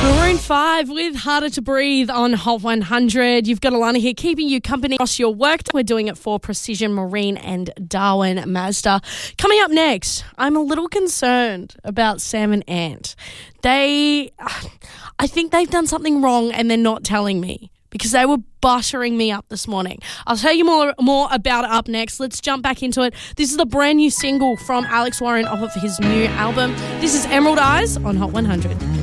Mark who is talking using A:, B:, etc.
A: Maroon 5 with Harder to Breathe on Hot 100. You've got Alana here keeping you company across your work. We're doing it for Precision Marine and Darwin Mazda. Coming up next, I'm a little concerned about Sam and Ant. I think they've done something wrong and they're not telling me because they were buttering me up this morning. I'll tell you more about it up next. Let's jump back into it. This is the brand new single from Alex Warren off of his new album. This is Emerald Eyes on Hot 100.